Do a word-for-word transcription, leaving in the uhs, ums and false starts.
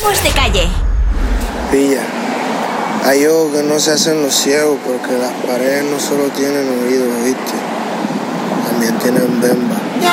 Lobos de calle. Pilla, hay ojos que no se hacen los ciegos porque las paredes no solo tienen oídos, ¿viste? También tienen bemba.